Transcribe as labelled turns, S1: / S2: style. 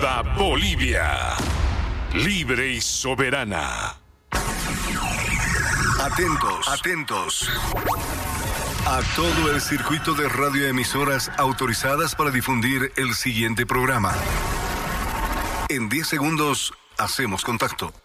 S1: Viva Bolivia, libre y soberana.
S2: Atentos a todo el circuito de radioemisoras autorizadas para difundir el siguiente programa. En 10 segundos hacemos contacto.